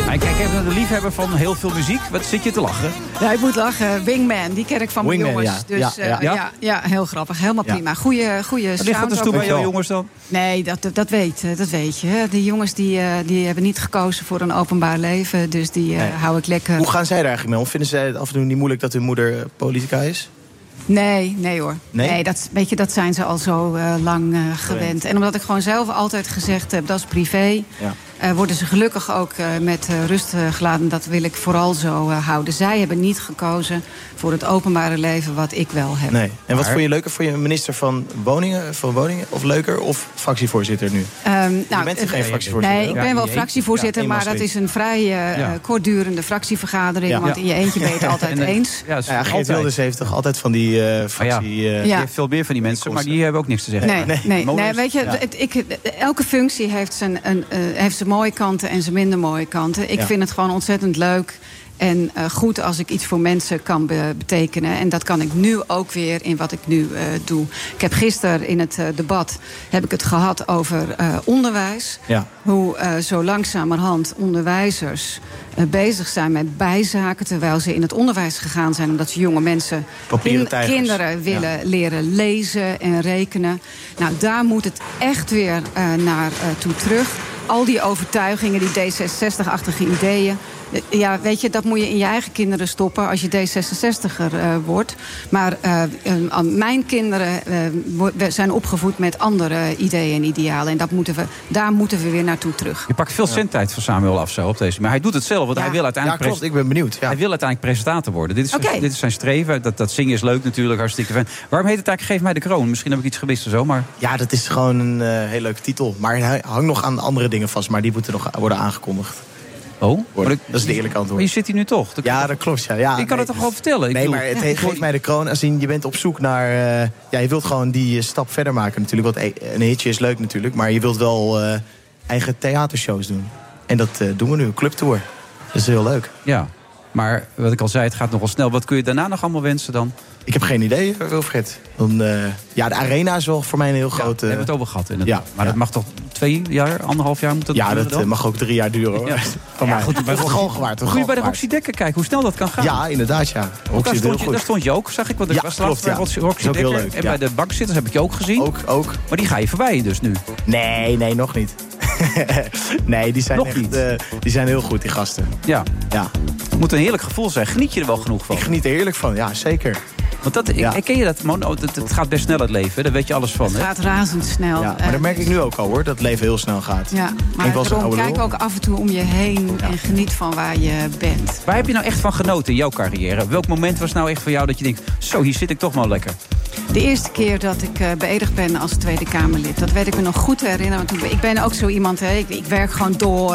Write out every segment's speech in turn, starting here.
Kijk, ik ben een liefhebber van heel veel muziek. Wat zit je te lachen? Ja, ik moet lachen. Wingman, die ken ik van mijn Wingman, jongens. ja. Dus heel grappig. Helemaal prima. Goeie Wat ligt dat dus toe bij jouw jongens dan? Nee, dat weet je. Hè. Die jongens die hebben niet gekozen voor een openbaar leven. Dus die hou ik lekker. Hoe gaan zij er eigenlijk mee om? Vinden zij het af en toe niet moeilijk dat hun moeder politica is? Nee hoor. Nee? Dat zijn ze al zo lang gewend. En omdat ik gewoon zelf altijd gezegd heb, dat is privé. Ja. Worden ze gelukkig ook met rust gelaten. Dat wil ik vooral zo houden. Zij hebben niet gekozen voor het openbare leven wat ik wel heb. Nee. En wat vond je leuker? Vond je minister van Woningen of leuker of fractievoorzitter nu? Je bent geen fractievoorzitter? Nee, ik ben wel fractievoorzitter, maar dat is een vrij kortdurende fractievergadering. Want in je eentje ben je het altijd eens. Geert Wilders heeft toch altijd van die fractie... Die heeft veel meer van die mensen, maar die hebben ook niks te zeggen. Nee, weet je, elke functie heeft zijn mooie kanten en zijn minder mooie kanten. Ik vind het gewoon ontzettend leuk en goed als ik iets voor mensen kan betekenen. En dat kan ik nu ook weer in wat ik nu doe. Ik heb gisteren in het debat het gehad over onderwijs. Ja. Hoe zo langzamerhand onderwijzers bezig zijn met bijzaken, terwijl ze in het onderwijs gegaan zijn omdat ze jonge mensen, kinderen willen leren lezen en rekenen. Nou, daar moet het echt weer naar toe terug. Al die overtuigingen, die D66-achtige ideeën. Ja, weet je, dat moet je in je eigen kinderen stoppen als je D66er wordt. Maar mijn kinderen zijn opgevoed met andere ideeën en idealen. En daar moeten we weer naartoe terug. Je pakt veel zendtijd van Samuel af zo op deze. Maar hij doet het zelf, want hij wil uiteindelijk... Ja, klopt, ik ben benieuwd. Ja. Hij wil uiteindelijk presentator worden. Dit is zijn streven. Dat zingen is leuk natuurlijk, hartstikke fijn. Waarom heet het eigenlijk Geef mij de kroon? Misschien heb ik iets gemist of zo, maar... Ja, dat is gewoon een heel leuke titel. Maar hij hangt nog aan andere dingen vast, maar die moeten nog worden aangekondigd. Oh? Dat is de eerlijke antwoord. Maar je zit hier nu toch? Ja, dat klopt. Ja. Ik kan het toch gewoon vertellen? Maar het Geef mij de kroon. Als je bent op zoek naar... je wilt gewoon die stap verder maken natuurlijk. Want een hitje is leuk natuurlijk. Maar je wilt wel eigen theatershows doen. En dat doen we nu. Clubtour. Dat is heel leuk. Ja, maar wat ik al zei, het gaat nogal snel. Wat kun je daarna nog allemaal wensen dan? Ik heb geen idee, Wilfred. De arena is wel voor mij een heel groot... Daar hebben we het over gehad inderdaad. Maar dat mag toch 2 jaar, 1,5 jaar moet dat duren dan? Dat mag ook 3 jaar duren hoor. Goed, bij Roxy bij de Roxy Dekker kijken hoe snel dat kan gaan. Ja, inderdaad, ja. Daar stond je ook, zag ik. Want ik was laatst bij Roxy Dekker. Leuk, en bij de bankzitters heb ik je ook gezien. Ook. Maar die ga je voorbij dus nu. Nee, nog niet. Nee, die zijn nog echt, niet. Die zijn heel goed, die gasten. Ja. Het moet een heerlijk gevoel zijn. Geniet je er wel genoeg van? Ik geniet er heerlijk van, ja, zeker. Want ken je dat? Het gaat best snel het leven, daar weet je alles van. Het gaat razendsnel. Ja, maar dat merk ik nu ook al hoor, dat het leven heel snel gaat. Ja, maar kijk ook af en toe om je heen en geniet van waar je bent. Waar heb je nou echt van genoten in jouw carrière? Welk moment was nou echt voor jou dat je denkt, zo, hier zit ik toch wel lekker? De eerste keer dat ik beëdigd ben als Tweede Kamerlid. Dat weet ik me nog goed te herinneren. Want ik ben ook zo iemand, ik werk gewoon door.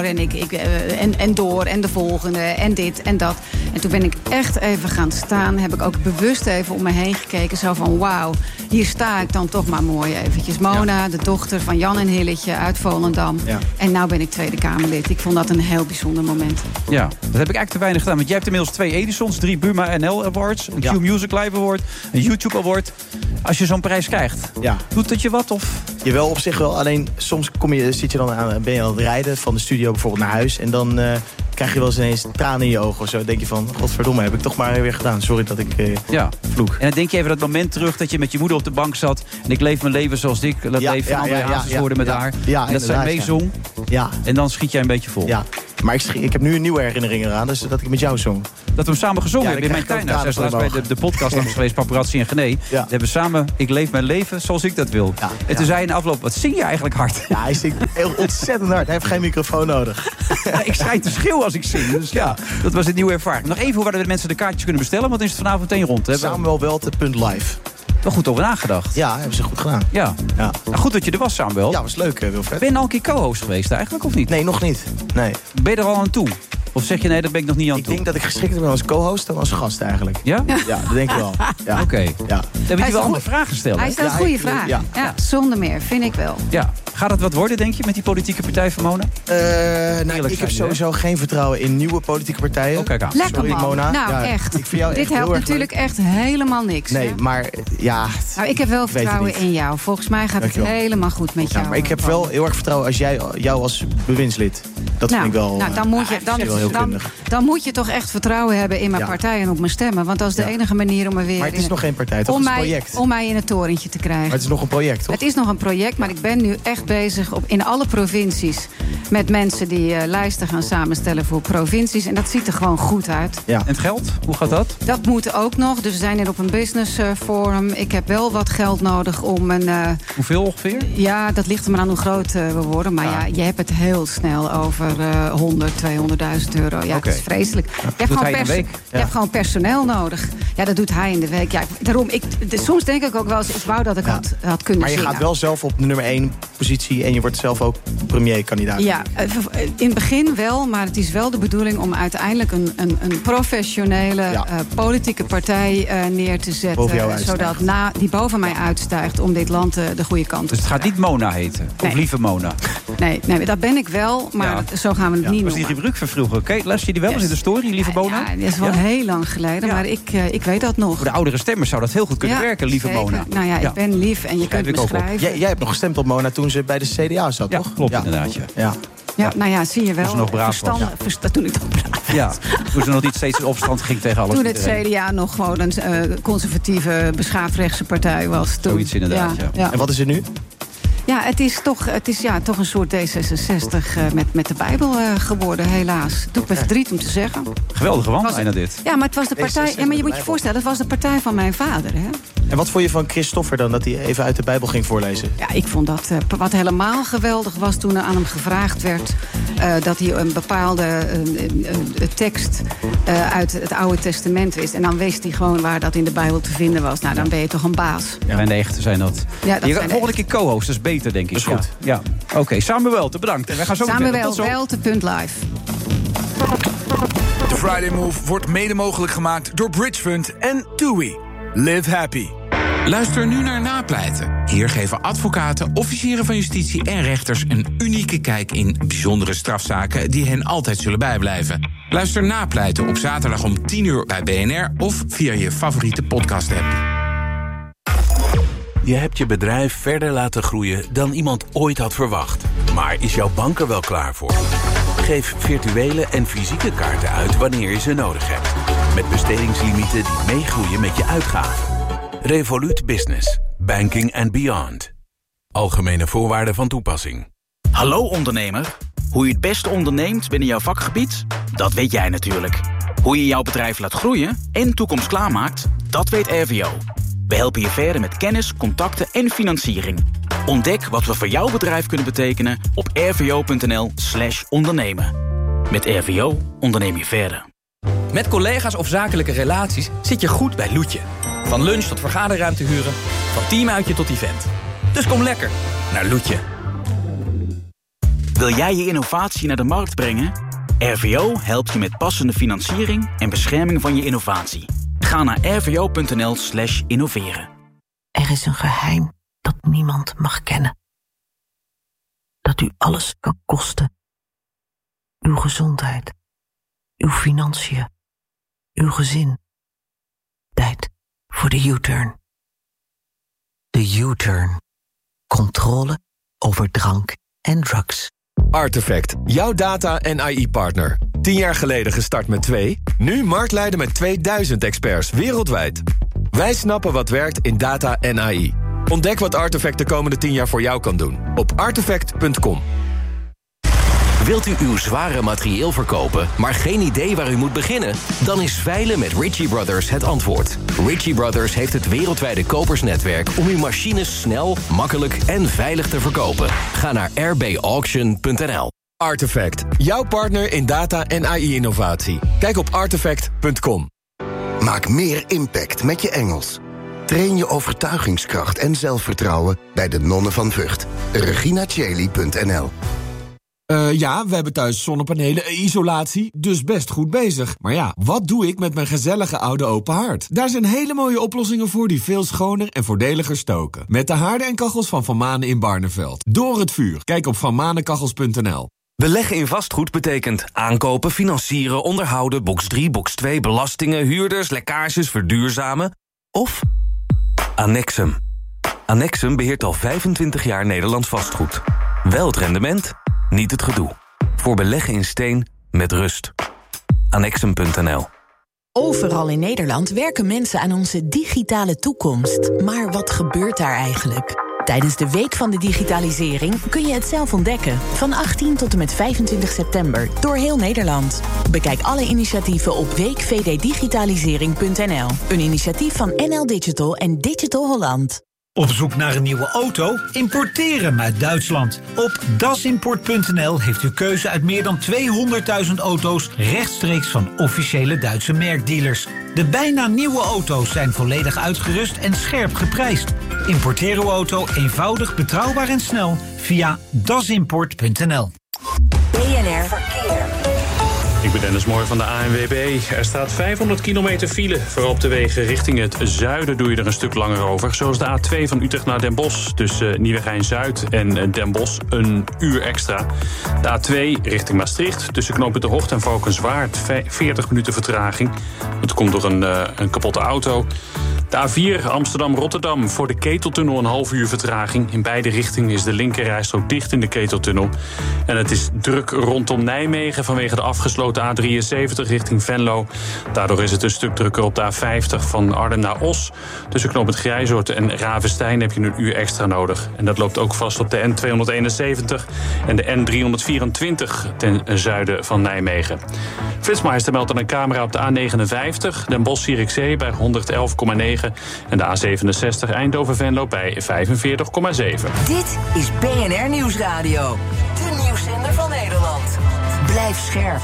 En door en de volgende en dit en dat. En toen ben ik echt even gaan staan. Heb ik ook bewust even om me heen gekeken. Zo van wauw, hier sta ik dan toch maar mooi eventjes. Mona, de dochter van Jan en Hilletje uit Volendam. Ja. En nou ben ik Tweede Kamerlid. Ik vond dat een heel bijzonder moment. Ja, dat heb ik eigenlijk te weinig gedaan. Want jij hebt inmiddels 2 Edisons, 3 Buma NL Awards. Een Q Music Live Award, een YouTube Award. Als je zo'n prijs krijgt, doet dat je wat? Of? Jawel, op zich wel. Alleen soms zit je dan ben je aan het rijden van de studio bijvoorbeeld naar huis. En dan krijg je wel eens ineens tranen in je ogen of zo. Dan denk je van, godverdomme, heb ik toch maar weer gedaan. Sorry dat ik vloek. En dan denk je even dat moment terug dat je met je moeder op de bank zat. En ik leef mijn leven zoals ik leef van André Hazes woorden met haar. Ja, en dat zij meezong. Ja. En dan schiet jij een beetje vol. Ja. Maar ik heb nu een nieuwe herinnering eraan. Dus dat ik met jou zong. Dat we hem samen gezongen hebben in mijn tuin. Zij is laatst bij de podcast langs geweest, Paparazzi en Gené. We hebben samen, ik leef mijn leven zoals ik dat wil. En toen zei je in de afloop, wat zing je eigenlijk hard? Ja, hij zingt heel ontzettend hard. Hij heeft geen microfoon nodig. Ik schijn te schreeuwen als ik zing. Dus dat was een nieuwe ervaring. Nog even hoe waar de mensen de kaartjes kunnen bestellen. Want dan is het vanavond meteen rond. Samuelwelte.live. Wel goed over nagedacht. Ja, hebben ze goed gedaan. Ja. Nou, goed dat je er was, Samuel. Ja, was leuk, Wilfred. Ben je al een keer co-host geweest eigenlijk, of niet? Nee, nog niet. Nee. Ben je er al aan toe? Of zeg je nee, daar ben ik nog niet aan toe? Ik denk dat ik geschikt ben als co-host dan als gast eigenlijk. Ja? Ja, dat denk ik wel. Ja. Oké. Ja. Dan heb je wel andere vragen stellen. Hij stelt goede vragen. Ja, zonder meer, vind ik wel. Ja. Gaat het wat worden, denk je, met die politieke partij van Mona? Ik heb sowieso geen vertrouwen in nieuwe politieke partijen. Oh, kijk aan. Lekker, sorry, man. Mona. Nou, echt. Dit helpt natuurlijk echt helemaal niks. Nee, maar ja... Nou, ik heb wel vertrouwen in jou. Volgens mij gaat het helemaal goed met jou. Maar ik heb wel heel erg vertrouwen als jou als bewindslid. Dat vind ik wel, dan moet je toch echt vertrouwen hebben in mijn partij en op mijn stemmen. Want dat is de enige manier om me weer... Maar het is nog geen partij, toch? Het is een project. Om mij in het torentje te krijgen. Maar het is nog een project, toch? Het is nog een project, maar ik ben nu echt bezig in alle provincies... met mensen die lijsten gaan samenstellen voor provincies. En dat ziet er gewoon goed uit. Ja. En het geld? Hoe gaat dat? Dat moet ook nog. Dus we zijn hier op een business forum. Ik heb wel wat geld nodig om een... Hoeveel ongeveer? Ja, dat ligt er maar aan hoe groot we worden. Maar je hebt het heel snel over 100, 200.000 euro. Ja, dat is vreselijk. Je hebt gewoon personeel nodig. Ja, dat doet hij in de week. Ja, daarom, soms denk ik ook wel eens, ik wou dat ik had kunnen Maar je gaat wel zelf op de nummer 1 positie... en je wordt zelf ook premierkandidaat. Ja, in het begin wel. Maar het is wel de bedoeling om uiteindelijk een professionele politieke partij neer te zetten. Zodat die boven mij uitstijgt om dit land de goede kant op te Dus het gaat niet Mona heten? Of lieve Mona? Nee, dat ben ik wel. Maar zo gaan we het niet noemen. Was die rubriek van vroeger? Las je die wel eens in de story, lieve Mona? Ja, dat is wel heel lang geleden. Maar ik weet dat nog. Voor de oudere stemmers zou dat heel goed kunnen werken, lieve zeker. Mona. Nou ja, ik ben lief en je kunt me schrijven. Jij hebt nog gestemd op Mona toen ze bij de CDA zat, toch? Klopt inderdaad, Ja, nou ja, zie je wel. Toen ze nog braaf was. Toen ik nog braaf was. Ja, toen ze nog niet steeds in opstand ging tegen alles. Toen het CDA nog gewoon een conservatieve, beschaafdrechtse partij was. Toen. Zoiets inderdaad, ja. En wat is er nu? Ja, het is toch een soort D66 met de Bijbel geworden, helaas. Doe ik me verdriet om te zeggen. Geweldige wandlijn dit. Ja, maar het was de partij. Ja, maar je moet je voorstellen, het was de partij van mijn vader, hè? En wat vond je van Christoffer dan, dat hij even uit de Bijbel ging voorlezen? Ja, ik vond dat wat helemaal geweldig was toen er aan hem gevraagd werd... dat hij een bepaalde tekst uit het Oude Testament wist. En dan wist hij gewoon waar dat in de Bijbel te vinden was. Nou, dan ben je toch een baas. Ja, en de echte zijn dat. Ja, dat zijn volgende keer co-host, dat is beter, denk ik. Dat is goed. Ja. Oké, Samuel, bedankt. En wij gaan zo Samuel.live. De Friday Move wordt mede mogelijk gemaakt door Bridgefund en TUI. Live happy. Luister nu naar Napleiten. Hier geven advocaten, officieren van justitie en rechters... een unieke kijk in bijzondere strafzaken die hen altijd zullen bijblijven. Luister Napleiten op zaterdag om 10:00 bij BNR... of via je favoriete podcast-app. Je hebt je bedrijf verder laten groeien dan iemand ooit had verwacht. Maar is jouw bank er wel klaar voor? Geef virtuele en fysieke kaarten uit wanneer je ze nodig hebt. Met bestedingslimieten die meegroeien met je uitgaven. Revolut Business. Banking and beyond. Algemene voorwaarden van toepassing. Hallo ondernemer. Hoe je het beste onderneemt binnen jouw vakgebied? Dat weet jij natuurlijk. Hoe je jouw bedrijf laat groeien en toekomst klaarmaakt? Dat weet RVO. We helpen je verder met kennis, contacten en financiering. Ontdek wat we voor jouw bedrijf kunnen betekenen op rvo.nl/ondernemen. Met RVO onderneem je verder. Met collega's of zakelijke relaties zit je goed bij Loetje. Van lunch tot vergaderruimte huren, van teamuitje tot event. Dus kom lekker naar Loetje. Wil jij je innovatie naar de markt brengen? RVO helpt je met passende financiering en bescherming van je innovatie. Ga naar rvo.nl/innoveren. Er is een geheim dat niemand mag kennen. Dat u alles kan kosten. Uw gezondheid, uw financiën, uw gezin. Tijd voor de U-turn. De U-turn. Controle over drank en drugs. Artefact, jouw data- en AI-partner. 10 jaar geleden gestart met 2, nu marktleider met 2000 experts wereldwijd. Wij snappen wat werkt in data en AI. Ontdek wat Artefact de komende 10 jaar voor jou kan doen op artefact.com. Wilt u uw zware materieel verkopen, maar geen idee waar u moet beginnen? Dan is veilen met Ritchie Brothers het antwoord. Ritchie Brothers heeft het wereldwijde kopersnetwerk om uw machines snel, makkelijk en veilig te verkopen. Ga naar rbauction.nl. Artefact, jouw partner in data- en AI-innovatie. Kijk op artefact.com. Maak meer impact met je Engels. Train je overtuigingskracht en zelfvertrouwen bij de Nonnen van Vught. reginacheli.nl. Ja, we hebben thuis zonnepanelen en isolatie, dus best goed bezig. Maar ja, wat doe ik met mijn gezellige oude open haard? Daar zijn hele mooie oplossingen voor die veel schoner en voordeliger stoken. Met de haarden en kachels van Van Manen in Barneveld. Door het vuur. Kijk op vanmanenkachels.nl. Beleggen in vastgoed betekent aankopen, financieren, onderhouden, box 3, box 2, belastingen, huurders, lekkages, verduurzamen of Annexum. Annexum beheert al 25 jaar Nederlands vastgoed. Wel het rendement, niet het gedoe. Voor beleggen in steen met rust. Annexum.nl. Overal in Nederland werken mensen aan onze digitale toekomst. Maar wat gebeurt daar eigenlijk? Tijdens de Week van de Digitalisering kun je het zelf ontdekken. Van 18 tot en met 25 september door heel Nederland. Bekijk alle initiatieven op weekvddigitalisering.nl. Een initiatief van NL Digital en Digital Holland. Op zoek naar een nieuwe auto? Importeer hem uit Duitsland. Op dasimport.nl heeft u keuze uit meer dan 200.000 auto's rechtstreeks van officiële Duitse merkdealers. De bijna nieuwe auto's zijn volledig uitgerust en scherp geprijsd. Importeer uw auto eenvoudig, betrouwbaar en snel via dasimport.nl. BNR Verkeer. Ik ben Dennis Mooi van de ANWB. Er staat 500 kilometer file. Vooral op de wegen richting het zuiden doe je er een stuk langer over. Zoals de A2 van Utrecht naar Den Bosch. Tussen Nieuwegein-Zuid en Den Bosch een uur extra. De A2 richting Maastricht. Tussen knooppunt De Hocht en Valkenswaard 40 minuten vertraging. Dat komt door een kapotte auto. De A4 Amsterdam-Rotterdam voor de Keteltunnel een half uur vertraging. In beide richtingen is de linkerrijstrook dicht in de Keteltunnel. En het is druk rondom Nijmegen vanwege de afgesloten A73 richting Venlo. Daardoor is het een stuk drukker op de A50 van Arnhem naar Os. Tussen knooppunt Grijzoord en Ravenstein heb je een uur extra nodig. En dat loopt ook vast op de N271 en de N324 ten zuiden van Nijmegen. Flitsmeister meldt aan een camera op de A59, Den Bosch-Zierikzee bij 111,9 en de A67 Eindhoven-Venlo bij 45,7. Dit is BNR Nieuwsradio, de nieuwszender van Nederland. Blijf scherp.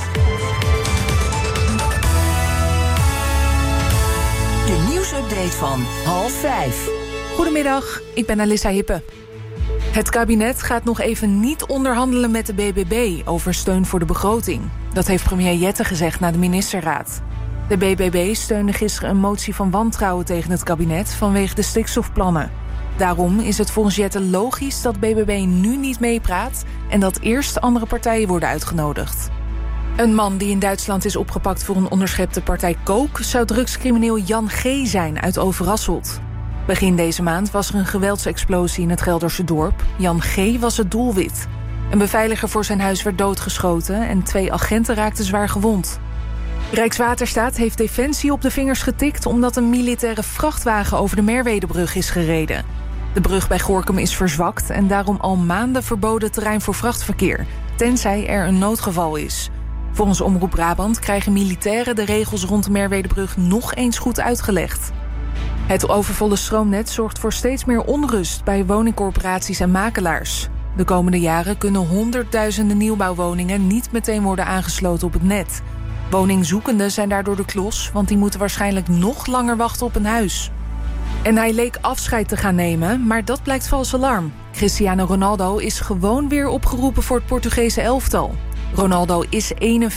De nieuwsupdate van 4:30. Goedemiddag, ik ben Alissa Hippe. Het kabinet gaat nog even niet onderhandelen met de BBB over steun voor de begroting. Dat heeft premier Jette gezegd na de ministerraad. De BBB steunde gisteren een motie van wantrouwen tegen het kabinet vanwege de stikstofplannen. Daarom is het volgens Jette logisch dat BBB nu niet meepraat en dat eerst andere partijen worden uitgenodigd. Een man die in Duitsland is opgepakt voor een onderschepte partij Coke zou drugscrimineel Jan G. zijn uit Overasselt. Begin deze maand was er een geweldsexplosie in het Gelderse dorp. Jan G. was het doelwit. Een beveiliger voor zijn huis werd doodgeschoten en 2 agenten raakten zwaar gewond. Rijkswaterstaat heeft Defensie op de vingers getikt omdat een militaire vrachtwagen over de Merwedebrug is gereden. De brug bij Gorinchem is verzwakt en daarom al maanden verboden terrein voor vrachtverkeer, tenzij er een noodgeval is. Volgens Omroep Brabant krijgen militairen de regels rond de Merwedebrug nog eens goed uitgelegd. Het overvolle stroomnet zorgt voor steeds meer onrust bij woningcorporaties en makelaars. De komende jaren kunnen honderdduizenden nieuwbouwwoningen niet meteen worden aangesloten op het net. Woningzoekenden zijn daardoor de klos, want die moeten waarschijnlijk nog langer wachten op een huis. En hij leek afscheid te gaan nemen, maar dat blijkt vals alarm. Cristiano Ronaldo is gewoon weer opgeroepen voor het Portugese elftal. Ronaldo is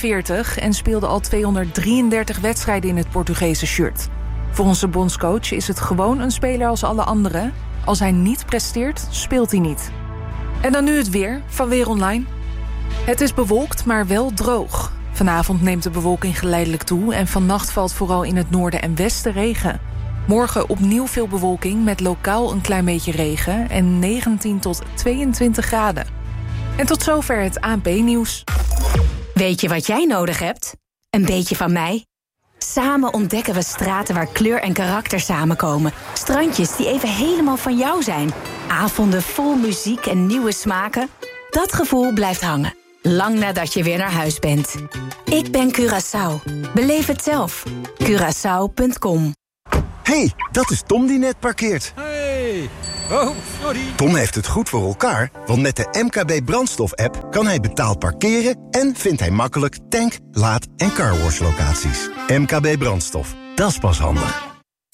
41 en speelde al 233 wedstrijden in het Portugese shirt. Volgens de bondscoach is het gewoon een speler als alle anderen. Als hij niet presteert, speelt hij niet. En dan nu het weer van Weer Online. Het is bewolkt, maar wel droog. Vanavond neemt de bewolking geleidelijk toe en vannacht valt vooral in het noorden en westen regen. Morgen opnieuw veel bewolking met lokaal een klein beetje regen en 19 tot 22 graden. En tot zover het ANP-nieuws. Weet je wat jij nodig hebt? Een beetje van mij? Samen ontdekken we straten waar kleur en karakter samenkomen. Strandjes die even helemaal van jou zijn. Avonden vol muziek en nieuwe smaken. Dat gevoel blijft hangen. Lang nadat je weer naar huis bent. Ik ben Curaçao. Beleef het zelf. Curaçao.com. Hey, dat is Tom die net parkeert. Hey. Oh, sorry. Tom heeft het goed voor elkaar, want met de MKB Brandstof-app kan hij betaald parkeren en vindt hij makkelijk tank, laad- en carwash-locaties. MKB Brandstof, dat is pas handig.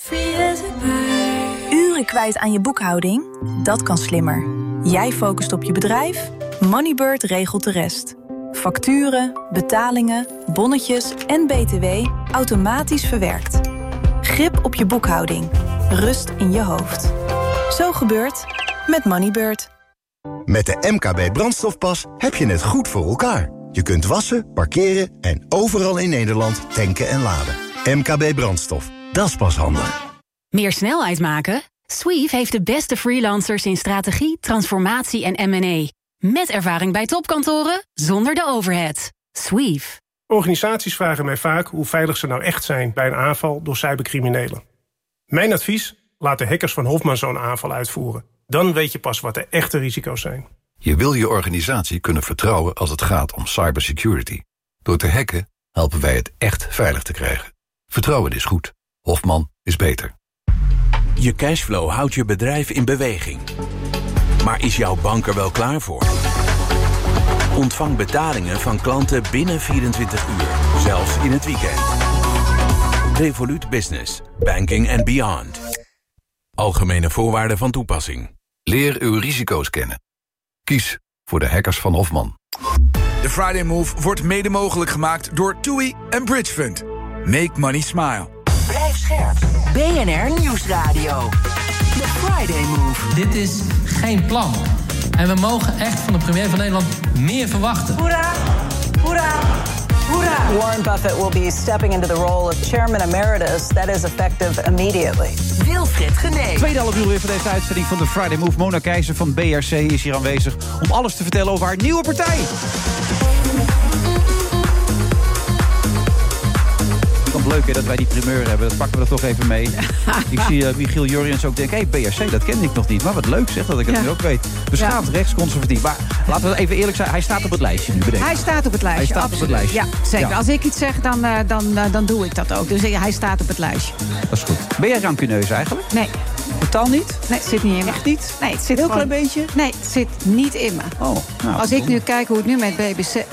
Uren kwijt aan je boekhouding? Dat kan slimmer. Jij focust op je bedrijf, Moneybird regelt de rest. Facturen, betalingen, bonnetjes en BTW automatisch verwerkt. Grip op je boekhouding. Rust in je hoofd. Zo gebeurt met Moneybird. Met de MKB Brandstofpas heb je het goed voor elkaar. Je kunt wassen, parkeren en overal in Nederland tanken en laden. MKB Brandstof, dat is pas handig. Meer snelheid maken? Sweeve heeft de beste freelancers in strategie, transformatie en M&A. Met ervaring bij topkantoren, zonder de overhead. Sweef. Organisaties vragen mij vaak hoe veilig ze nou echt zijn bij een aanval door cybercriminelen. Mijn advies? Laat de hackers van Hofman zo'n aanval uitvoeren. Dan weet je pas wat de echte risico's zijn. Je wil je organisatie kunnen vertrouwen als het gaat om cybersecurity. Door te hacken helpen wij het echt veilig te krijgen. Vertrouwen is goed. Hofman is beter. Je cashflow houdt je bedrijf in beweging. Maar is jouw bank er wel klaar voor? Ontvang betalingen van klanten binnen 24 uur, zelfs in het weekend. Revolut Business. Banking and beyond. Algemene voorwaarden van toepassing. Leer uw risico's kennen. Kies voor de hackers van Hofman. De Friday Move wordt mede mogelijk gemaakt door TUI en Bridge Fund. Make money smile. Blijf scherp. BNR Nieuwsradio. The Friday Move. Dit is geen plan. En we mogen echt van de premier van Nederland meer verwachten. Hoera! Hoera! Hoera! Warren Buffett will be stepping into the role of chairman emeritus. That is effective immediately. Wilfried Genee. Tweede half uur weer van deze uitzending van de Friday Move. Mona Keizer van BRC is hier aanwezig om alles te vertellen over haar nieuwe partij. Leuk hè, dat wij die primeur hebben. Dat pakken we er toch even mee. Ik zie Michiel Jurjens ook denken... BRC, dat kende ik nog niet. Maar wat leuk zeg, dat ik het nu ook weet. Beschaafd, rechtsconservatief. Maar laten we even eerlijk zijn. Hij staat op het lijstje nu, bedenk. Hij staat op het lijstje, Hij staat absoluut. op het lijstje. Ja, zeker. Ja. Als ik iets zeg, dan doe ik dat ook. Dus hij staat op het lijstje. Dat is goed. Ben jij rancuneus eigenlijk? Nee. Totaal niet? Nee, het zit niet in me. Echt niet? Nee, het zit heel gewoon... klein beetje? Nee, het zit niet in me. Oh, nou, als ik nu kijk hoe het nu met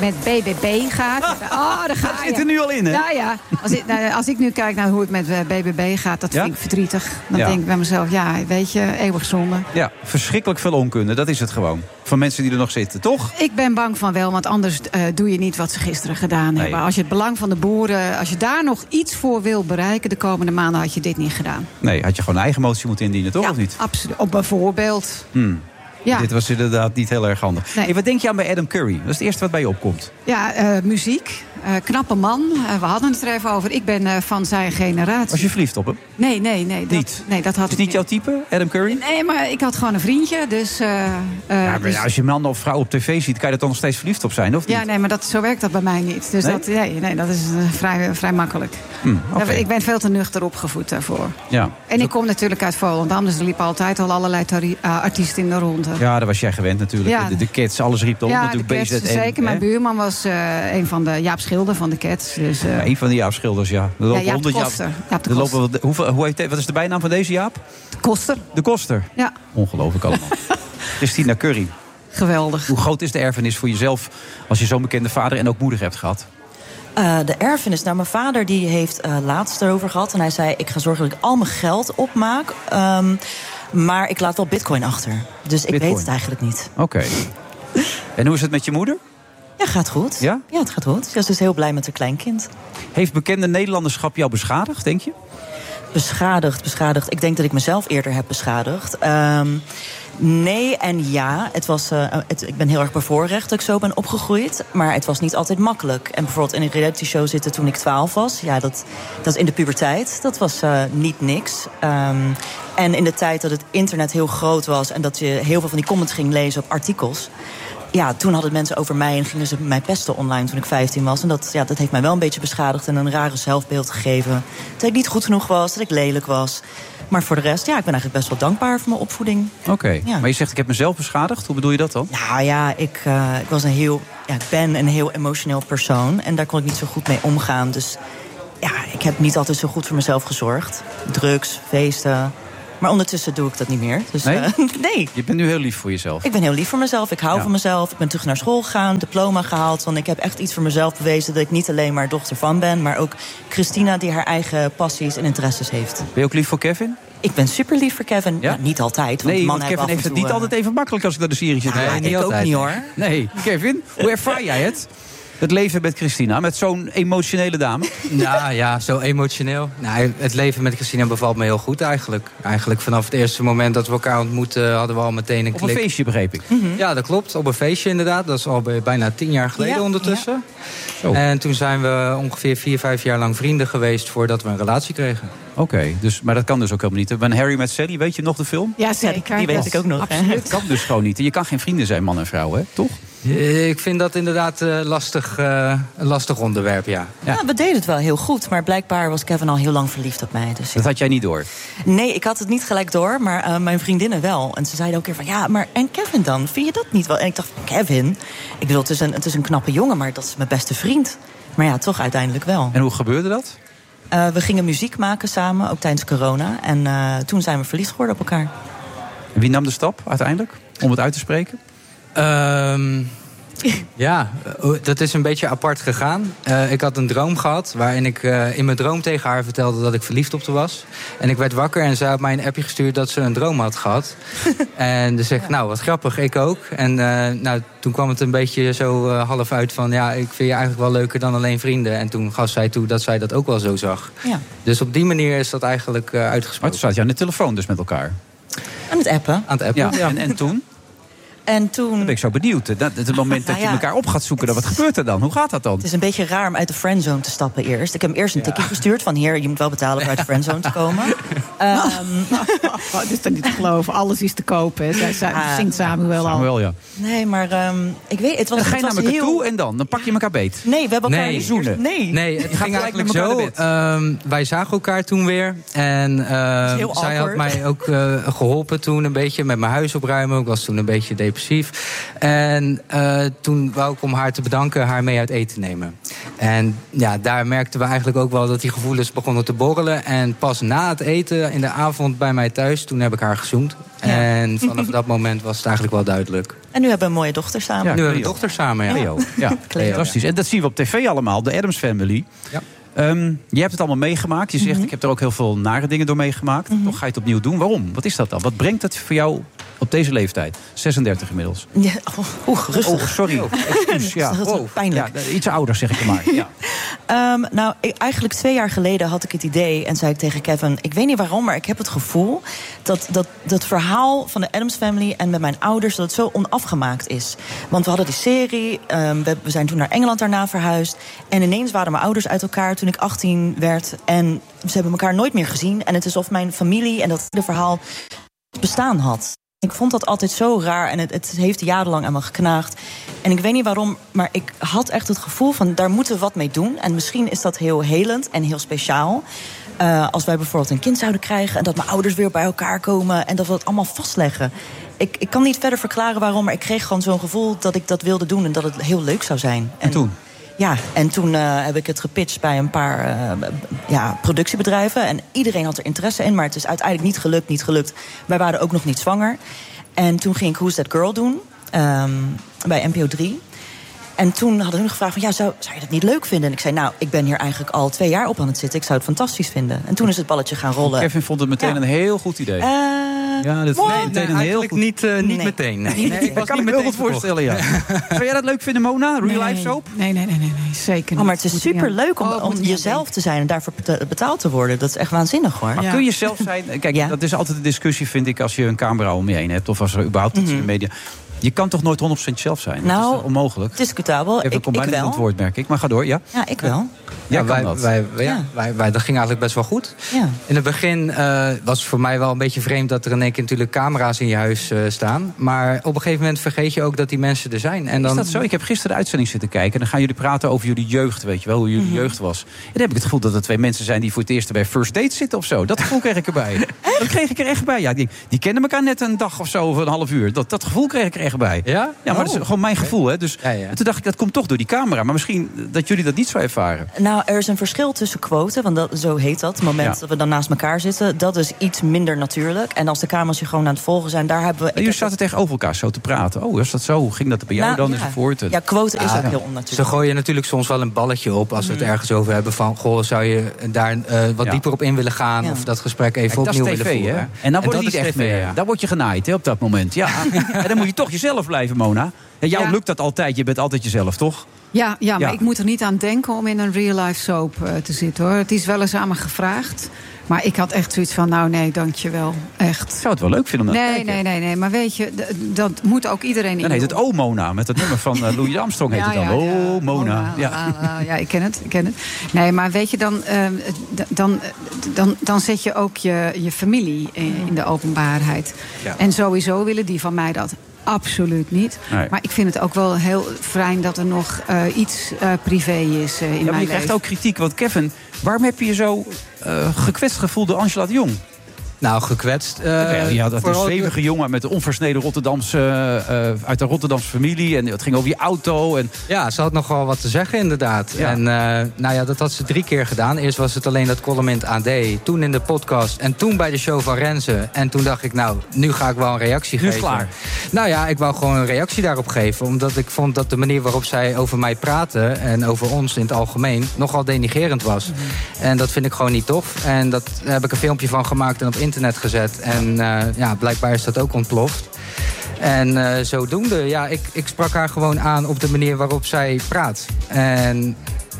BBB gaat... daar ga je. Zit er nu al in, hè? Ja. Als ik nu kijk naar hoe het met BBB gaat, dat vind ik verdrietig. Dan denk ik bij mezelf, weet je, eeuwig zonde. Ja, verschrikkelijk veel onkunde, dat is het gewoon. Van mensen die er nog zitten, toch? Ik ben bang van wel, want anders doe je niet wat ze gisteren gedaan hebben. Als je het belang van de boeren, als je daar nog iets voor wil bereiken... de komende maanden had je dit niet gedaan. Nee, had je gewoon een eigen motie moeten indienen, toch? Ja, of niet? Absoluut. Op bijvoorbeeld. Ja. Dit was inderdaad niet heel erg handig. Nee. Hey, wat denk je aan bij Adam Curry? Dat is het eerste wat bij je opkomt. Ja, muziek. Knappe man. We hadden het er even over. Ik ben van zijn generatie. Was je verliefd op hem? Nee. Niet? Nee, dat had is ik niet jouw type, Adam Curry? Nee, maar ik had gewoon een vriendje. Dus, maar als je man of vrouw op tv ziet, kan je er dan nog steeds verliefd op zijn, of niet? Ja, nee, maar zo werkt dat bij mij niet. Dus nee? dat is vrij makkelijk. Okay. Ik ben veel te nuchter opgevoed daarvoor. Ja. En ik kom natuurlijk uit Volendam, dus er liepen altijd al allerlei artiesten in de ronde. Ja, daar was jij gewend natuurlijk. Ja. De Cats, alles riep erop. Ja, natuurlijk de Cats, BZN, zeker. Mijn buurman was een van de Jaap Schilder van de Cats. Dus, een van de Jaap Schilders, ja. Jaap de Koster. Wat is de bijnaam van deze Jaap? De Koster. De Koster? Ja. Ongelooflijk allemaal. Christina Curry. Geweldig. Hoe groot is de erfenis voor jezelf als je zo'n bekende vader en ook moeder hebt gehad? De erfenis. Nou, mijn vader die heeft laatst erover gehad. En hij zei, ik ga zorgen dat ik al mijn geld opmaak. Maar ik laat wel bitcoin achter. Dus ik weet het eigenlijk niet. Oké. En hoe is het met je moeder? Ja, gaat goed. Ja? Ja, het gaat goed. Ze is dus heel blij met haar kleinkind. Heeft bekende Nederlanderschap jou beschadigd, denk je? Beschadigd. Ik denk dat ik mezelf eerder heb beschadigd. Nee en ja. Ik ben heel erg bevoorrecht dat ik zo ben opgegroeid. Maar het was niet altijd makkelijk. En bijvoorbeeld in een reality show zitten toen ik 12 was. Ja, dat is in de puberteit. Dat was niet niks. En in de tijd dat het internet heel groot was... en dat je heel veel van die comments ging lezen op artikels... Ja, toen hadden mensen over mij en gingen ze mij pesten online toen ik 15 was. En dat heeft mij wel een beetje beschadigd en een rare zelfbeeld gegeven. Dat ik niet goed genoeg was, dat ik lelijk was. Maar voor de rest, ik ben eigenlijk best wel dankbaar voor mijn opvoeding. Oké. Maar je zegt, ik heb mezelf beschadigd. Hoe bedoel je dat dan? Nou ja, ik ben een heel emotioneel persoon. En daar kon ik niet zo goed mee omgaan. Dus ja, ik heb niet altijd zo goed voor mezelf gezorgd. Drugs, feesten... Maar ondertussen doe ik dat niet meer. Dus, nee? Nee. Je bent nu heel lief voor jezelf. Ik ben heel lief voor mezelf. Ik hou van mezelf. Ik ben terug naar school gegaan, diploma gehaald. Want ik heb echt iets voor mezelf bewezen... dat ik niet alleen maar dochter van ben... maar ook Christina die haar eigen passies en interesses heeft. Ben je ook lief voor Kevin? Ik ben super lief voor Kevin. Ja? Nou, niet altijd. Want want Kevin heeft het niet altijd even makkelijk... als ik naar de serie zit. Nee, ik ook niet, hoor. Nee, Kevin, hoe ervaar jij het? Het leven met Christina, met zo'n emotionele dame? Nou ja, zo emotioneel. Nou, het leven met Christina bevalt me heel goed eigenlijk. Eigenlijk vanaf het eerste moment dat we elkaar ontmoetten hadden we al meteen een klik. Op een feestje, begreep ik. Ja, dat klopt. Op een feestje inderdaad. Dat is al bijna 10 jaar geleden ondertussen. Ja. En toen zijn we ongeveer 4-5 jaar lang vrienden geweest voordat we een relatie kregen. Oké, maar dat kan dus ook helemaal niet. When Harry Met Sally, weet je nog de film? Ja, zeker. Die weet ik ook nog. Absoluut. Dat kan dus gewoon niet. Je kan geen vrienden zijn, man en vrouw, hè? Toch? Ik vind dat inderdaad een lastig onderwerp, ja. Ja, we deden het wel heel goed. Maar blijkbaar was Kevin al heel lang verliefd op mij. Dus dat had jij niet door? Nee, ik had het niet gelijk door. Maar mijn vriendinnen wel. En ze zeiden ook keer van, ja, maar en Kevin dan? Vind je dat niet wel? En ik dacht, Kevin? Ik bedoel, het is een knappe jongen, maar dat is mijn beste vriend. Maar ja, toch uiteindelijk wel. En hoe gebeurde dat? We gingen muziek maken samen, ook tijdens corona. En toen zijn we verliefd geworden op elkaar. En wie nam de stap uiteindelijk om het uit te spreken? Ja, dat is een beetje apart gegaan. Ik had een droom gehad waarin ik in mijn droom tegen haar vertelde dat ik verliefd op haar was. En ik werd wakker en zij had mij een appje gestuurd dat ze een droom had gehad. En dus zeg ik, nou wat grappig, ik ook. En toen kwam het een beetje zo half uit van, ja, ik vind je eigenlijk wel leuker dan alleen vrienden. En toen gaf zij toe dat zij dat ook wel zo zag. Ja. Dus op die manier is dat eigenlijk uitgesproken. Maar toen zat je aan de telefoon dus met elkaar? Aan het appen. Aan het appen. Ja. En toen? En toen... Dan ben ik zo benieuwd. Het moment dat je elkaar op gaat zoeken, wat gebeurt er dan? Hoe gaat dat dan? Het is een beetje raar om uit de friendzone te stappen eerst. Ik heb hem eerst een tikkie gestuurd van, heer, je moet wel betalen om uit de friendzone te komen. Het is toch niet te geloven, alles is te kopen. Zij zingt Samuel al. Samuel, ja. Nee, maar ik weet, het was. Dan ga je naar elkaar toe en dan pak je elkaar beet. Nee, we hebben elkaar niet zoenen. Nee, het ging eigenlijk zo. Wij zagen elkaar toen weer. En zij had mij ook geholpen toen een beetje met mijn huis opruimen. Ik was toen een beetje depressief. En toen wou ik om haar te bedanken haar mee uit eten nemen. En ja, daar merkten we eigenlijk ook wel dat die gevoelens begonnen te borrelen. En pas na het eten in de avond bij mij thuis, toen heb ik haar gezoend. Ja. En vanaf dat moment was het eigenlijk wel duidelijk. En nu hebben we een mooie dochter samen. Ja, nu hebben we een dochter samen, ja. Cleo. Ja, fantastisch. En dat zien we op tv allemaal, de Addams Family. Ja. Je hebt het allemaal meegemaakt. Je zegt, ik heb er ook heel veel nare dingen door meegemaakt. Toch ga je het opnieuw doen. Waarom? Wat is dat dan? Wat brengt het voor jou op deze leeftijd? 36 inmiddels. Ja, rustig. Oh, sorry. Excuus. Ja. Dat is pijnlijk. Ja, iets ouder, zeg ik maar. Ja. Eigenlijk 2 jaar geleden had ik het idee en zei ik tegen Kevin, ik weet niet waarom, maar ik heb het gevoel dat verhaal van de Addams Family en met mijn ouders, dat het zo onafgemaakt is. Want we hadden die serie, we zijn toen naar Engeland daarna verhuisd. En ineens waren mijn ouders uit elkaar toen ik 18 werd. En ze hebben elkaar nooit meer gezien. En het is alsof mijn familie en dat hele verhaal bestaan had. Ik vond dat altijd zo raar en het heeft jarenlang aan me geknaagd. En ik weet niet waarom, maar ik had echt het gevoel van, daar moeten we wat mee doen. En misschien is dat heel helend en heel speciaal. Als wij bijvoorbeeld een kind zouden krijgen en dat mijn ouders weer bij elkaar komen en dat we het allemaal vastleggen. Ik kan niet verder verklaren waarom, maar ik kreeg gewoon zo'n gevoel dat ik dat wilde doen en dat het heel leuk zou zijn. En toen? Ja, en toen heb ik het gepitcht bij een paar productiebedrijven. En iedereen had er interesse in, maar het is uiteindelijk niet gelukt. Wij waren ook nog niet zwanger. En toen ging ik Who's That Girl doen, bij NPO 3. En toen hadden hun gevraagd van, ja, zou je dat niet leuk vinden? En ik zei, nou, ik ben hier eigenlijk al 2 jaar op aan het zitten. Ik zou het fantastisch vinden. En toen is het balletje gaan rollen. Kevin vond het meteen een heel goed idee. Ja, dat meteen eigenlijk niet meteen. Nee. Ik kan me heel goed voorstellen, ja. Zou jij dat leuk vinden, Mona? Real life soap? Nee, zeker niet. Maar het is super leuk om jezelf te zijn en daarvoor betaald te worden. Dat is echt waanzinnig, hoor. Maar kun je zelf zijn? Kijk, dat is altijd een discussie, vind ik, als je een camera om je heen hebt. Of als er überhaupt iets in de media. Je kan toch nooit 100% zelf zijn? Nou, dat is onmogelijk. Discutabel. Ik kom bijna het woord, merk ik. Maar ga door, ja? Ja, ik wel. Ja, dat ging eigenlijk best wel goed. Ja. In het begin was het voor mij wel een beetje vreemd dat er in één keer natuurlijk camera's in je huis staan. Maar op een gegeven moment vergeet je ook dat die mensen er zijn. En dan... Is dat zo? Ik heb gisteren de uitzending zitten kijken. En dan gaan jullie praten over jullie jeugd, weet je wel, hoe jullie jeugd was. En dan heb ik het gevoel dat er 2 mensen zijn die voor het eerst bij first date zitten of zo. Dat gevoel kreeg ik erbij. Dat kreeg ik er echt bij. Ja, die kennen elkaar net een dag of zo, of een half uur. Dat gevoel kreeg ik er echt bij. Ja? Ja, maar dat is gewoon mijn gevoel, hè. Dus en toen dacht ik, dat komt toch door die camera. Maar misschien dat jullie dat niet zo ervaren. Nou, er is een verschil tussen quoten, want zo heet dat. Het moment dat we dan naast elkaar zitten, dat is iets minder natuurlijk. En als de camera's je gewoon aan het volgen zijn, daar hebben we... Jullie zaten tegenover elkaar zo te praten. Oh, is dat zo? Hoe ging dat bij jou dan enzovoort? Ja, quoten is ook heel onnatuurlijk. Ze gooien natuurlijk soms wel een balletje op als we het ergens over hebben van, goh, zou je daar wat dieper op in willen gaan of dat gesprek even opnieuw willen voeren. Hè? En dan wordt het niet echt meer. Daar word je genaaid, hè, op dat moment. Ja. En dan moet je toch jezelf blijven, Mona. En jou lukt dat altijd. Je bent altijd jezelf, toch? Ja, maar ik moet er niet aan denken om in een real-life soap te zitten, hoor. Het is wel eens aan me gevraagd. Maar ik had echt zoiets van, nou nee, dankjewel. Echt. Ik zou het wel leuk vinden om naar te kijken. Nee. Maar weet je, dat moet ook iedereen in. Dan heet het Oh Mona, met het nummer van Louis Armstrong heet het dan. Oh Mona. Ja, ik ken het. Nee, maar weet je, dan zet je ook je familie in de openbaarheid. Ja. En sowieso willen die van mij dat absoluut niet. Nee. Maar ik vind het ook wel heel fijn dat er nog iets privé is in mijn leven. Maar je krijgt ook kritiek, want Kevin, waarom heb je je zo gekwetst gevoeld door Angela de Jong? Nou, gekwetst. Ja, dat is een zwevige jongen met een onversneden uit de Rotterdamse familie. En het ging over je auto. En... Ja, ze had nogal wat te zeggen, inderdaad. Ja. En dat had ze 3 keer gedaan. Eerst was het alleen dat column in het AD. Toen in de podcast. En toen bij de show van Renze. En toen dacht ik, nou, nu ga ik wel een reactie geven. Nu is klaar. Nou ja, ik wou gewoon een reactie daarop geven. Omdat ik vond dat de manier waarop zij over mij praten... en over ons in het algemeen, nogal denigrerend was. Mm-hmm. En dat vind ik gewoon niet tof. En daar heb ik een filmpje van gemaakt en op internet gezet. En blijkbaar is dat ook ontploft. En zodoende, ik sprak haar gewoon aan op de manier waarop zij praat. En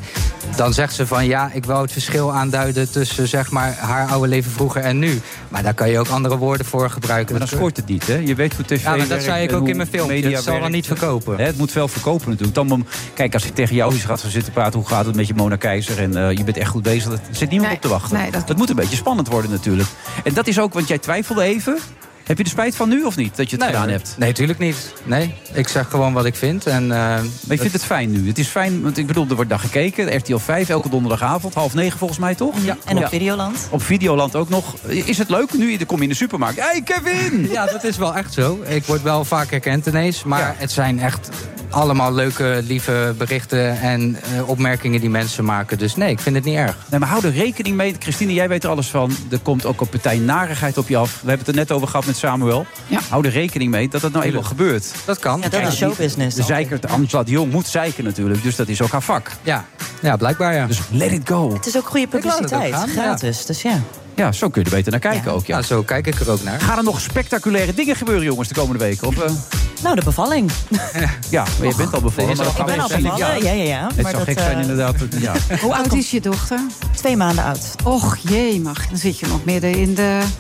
dan zegt ze van, ik wou het verschil aanduiden tussen zeg maar haar oude leven vroeger en nu. Maar daar kan je ook andere woorden voor gebruiken. Maar dan scoort het niet, hè? Je weet hoe tv werkt. Ja, maar dat zei ik ook in mijn filmpje. Het zal wel niet verkopen. Het moet wel verkopen natuurlijk. Kijk, als ik tegen jou eens gaat zitten praten, hoe gaat het met je Mona Keizer? En je bent echt goed bezig. Er zit niemand op te wachten. Nee, dat moet een beetje spannend worden natuurlijk. En dat is ook, want jij twijfelde even. Heb je er spijt van nu of niet, dat je het gedaan hebt? Nee, natuurlijk niet. Nee, ik zeg gewoon wat ik vind. Maar je vindt het fijn nu? Het is fijn, want ik bedoel, er wordt dan gekeken. RTL 5, elke donderdagavond, 20:30 volgens mij, toch? Ja, en op Videoland. Op Videoland ook nog. Is het leuk nu? Dan kom je in de supermarkt. Hey Kevin! Ja, dat is wel echt zo. Ik word wel vaak herkend ineens. Maar het zijn echt allemaal leuke, lieve berichten en opmerkingen die mensen maken. Dus nee, ik vind het niet erg. Nee, maar hou er rekening mee. Christine, jij weet er alles van. Er komt ook een partij narigheid op je af. We hebben het er net over gehad met Samuel. Ja. Hou er rekening mee dat het nou eenmaal gebeurt. Dat kan. Ja, dat is showbusiness. De zeikert Angela de Jong moet zeiken natuurlijk. Dus dat is ook haar vak. Ja, blijkbaar ja. Dus let it go. Het is ook goede publiciteit. Gratis, dus ja. Ja, zo kun je er beter naar kijken ook. Ja, zo kijk ik er ook naar. Gaan er nog spectaculaire dingen gebeuren, jongens, de komende weken? Nou, de bevalling. Ja, maar je bent al bevallen. Ik ben al bevallen, ja. Het zou gek zijn inderdaad. Ja. Hoe oud is je dochter? 2 maanden oud. Och, jemig. Dan zit je nog midden in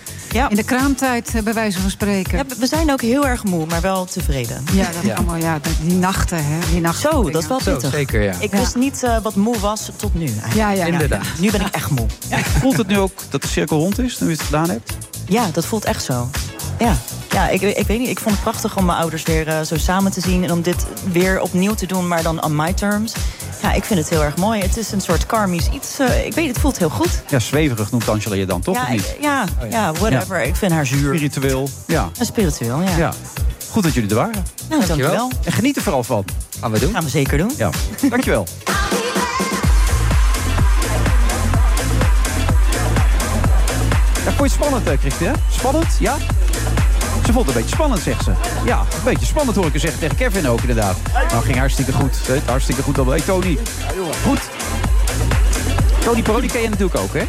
de kraamtijd, bij wijze van spreken. Ja, we zijn ook heel erg moe, maar wel tevreden. Ja, dat allemaal, die nachten, hè. Die nachten. Zo, dat is wel pittig. Zeker, ja. Ik wist niet wat moe was tot nu eigenlijk. Ja, inderdaad. Ja. Nu ben ik echt moe. Ja. Voelt het nu ook dat de cirkel rond is, nu je het gedaan hebt? Ja, dat voelt echt zo. Ja, ik weet niet. Ik vond het prachtig om mijn ouders weer zo samen te zien. En om dit weer opnieuw te doen, maar dan on my terms. Ja, ik vind het heel erg mooi. Het is een soort karmisch iets. Ik weet, het voelt heel goed. Ja, zweverig noemt Angela je dan, toch? Ja, of niet? Ja, whatever. Ja. Ik vind haar zuur. Spiritueel, ja. Spiritueel, ja. Goed dat jullie er waren. Nou, dankjewel. En geniet er vooral van. Gaan we doen. Gaan we zeker doen. Ja, dankjewel. Ja, vond je het spannend, Christine? Spannend, ja? Ze vond het een beetje spannend, zegt ze. Ja, een beetje spannend hoor ik je zeggen tegen Kevin ook inderdaad. Nou, ging hartstikke goed. Hartstikke goed. Hey, Tony. Goed. Tony Parodi ken je natuurlijk ook, hè?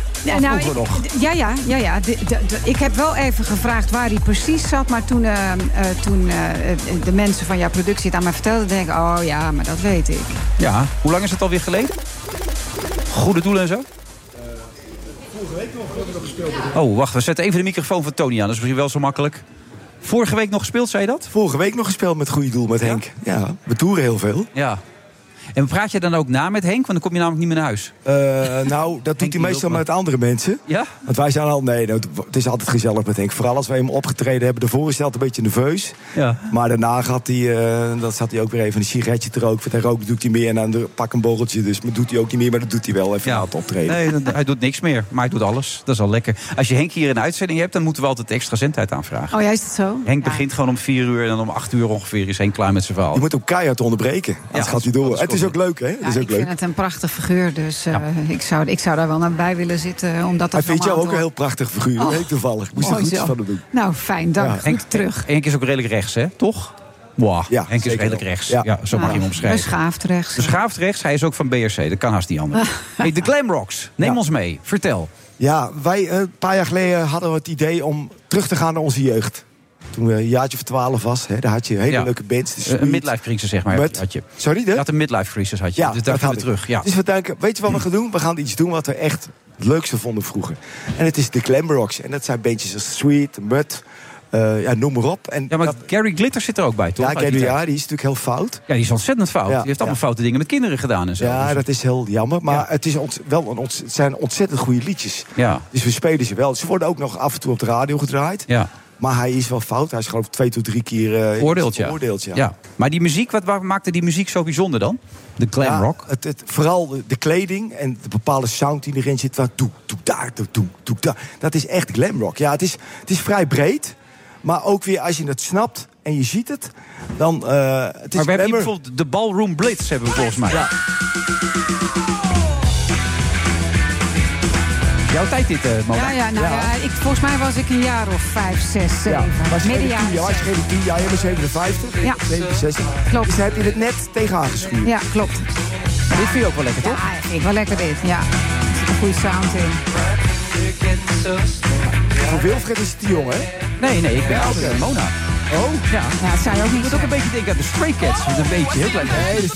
Ja. Ik heb wel even gevraagd waar hij precies zat. Maar toen de mensen van jouw productie het aan mij vertelden, denk ik, oh ja, maar dat weet ik. Ja, hoe lang is het alweer geleden? Goede doelen en zo? Vorige week nog gespeeld. Oh, wacht, we zetten even de microfoon van Tony aan. Dat is misschien wel zo makkelijk. Vorige week nog gespeeld, zei je dat? Vorige week nog gespeeld met Goede Doel met Henk. Ja, we toeren heel veel. Ja. En praat je dan ook na met Henk? Want dan kom je namelijk niet meer naar huis. Nou, dat doet hij meestal met andere mensen. Ja? Want wij zijn al... Nee, het is altijd gezellig met Henk. Vooral als wij hem opgetreden hebben. Daarvoor is hij altijd een beetje nerveus. Ja. Maar daarna zat hij ook weer even een sigaretje te roken. Hij rookt doet hij meer en dan pak een borreltje. Dus dat doet hij ook niet meer, maar dat doet hij wel even na het optreden. Nee, hij doet niks meer. Maar hij doet alles. Dat is al lekker. Als je Henk hier in de uitzending hebt, dan moeten we altijd extra zendtijd aanvragen. Oh ja, is dat zo? Henk begint gewoon om 4 uur en dan om 8 uur ongeveer is Henk klaar met zijn verhaal. Je moet ook keihard onderbreken. Anders gaat hij door. Het is ook leuk, hè? Ik vind het een prachtig figuur, dus ik zou daar wel naar bij willen zitten. Omdat hij vindt jou ook een heel prachtig figuur, heel toevallig. Moest er goed van hem doen. Nou, fijn, dank. Henk terug. Henk is ook redelijk rechts, hè? Toch? Wow. Ja, Henk is redelijk rechts. Ja, zo mag je hem omschrijven. Beschaafd rechts. Beschaafd rechts, hij is ook van BRC. Dat kan haast niet anders. Hey, de Glamrocks, neem ons mee. Vertel. Ja, wij een paar jaar geleden hadden we het idee om terug te gaan naar onze jeugd. toen we een jaartje of 12 was. Hè, daar had je hele leuke bands. Een midlife crisis, zeg maar. Had je. Sorry? Je had een midlife crisis, had je. Ja, dus daar gaan we terug. Ja. Dus we denken, weet je wat we gaan doen? We gaan iets doen wat we echt het leukste vonden vroeger. En het is de glam rocks. En dat zijn bandjes als Sweet, Mud... noem maar op. En maar Gary Glitter zit er ook bij, toch? Ja, Gary, die is natuurlijk heel fout. Ja, die is ontzettend fout. Die heeft allemaal foute dingen met kinderen gedaan en zo. Ja, dat is heel jammer. Maar het zijn ontzettend goede liedjes. Ja. Dus we spelen ze wel. Ze worden ook nog af en toe op de radio gedraaid. Ja. Maar hij is wel fout. Hij is geloof ik 2 tot 3 keer veroordeeld. Ja. Maar die muziek, wat maakte die muziek zo bijzonder dan? De glam rock? Vooral de kleding en de bepaalde sound die erin zit. Doe daar. Dat is echt glam rock. Ja, het is vrij breed. Maar ook weer, als je het snapt en je ziet het, dan... het is maar we hebben hier bijvoorbeeld de Ballroom Blitz, hebben we volgens mij. Ja. Jouw tijd dit, Mona? Volgens mij was ik een jaar of 5, 6, 7. Midden jaren 10 jaar, je bent 57. Ja, 67. Klopt. Dus heb je het net tegenaan geschuurd. Ja, klopt. Dit vind je ook wel lekker, toch? Ja, vind ik wel lekker dit, ja. Er zit een goede sound in. Voor Wilfred is het te jong, hè? Nee, ik ben ook Mona. Oh? Ja, het zei ook niet. Ik moet ook een beetje denken aan de Stray Cats. Een beetje, heel klein. Nee, dus